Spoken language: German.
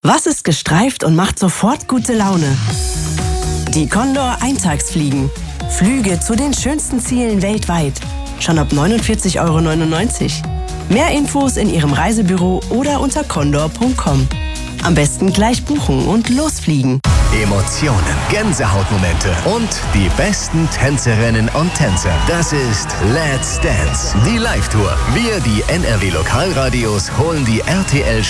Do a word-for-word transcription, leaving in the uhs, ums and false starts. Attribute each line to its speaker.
Speaker 1: Was ist gestreift und macht sofort gute Laune? Die Condor Eintagsfliegen. Flüge zu den schönsten Zielen weltweit. Schon ab neunundvierzig Euro neunundneunzig. Mehr Infos in Ihrem Reisebüro oder unter condor punkt com. Am besten gleich buchen und losfliegen.
Speaker 2: Emotionen, Gänsehautmomente und die besten Tänzerinnen und Tänzer. Das ist Let's Dance, die Live-Tour. Wir, die N R W Lokalradios, holen die R T L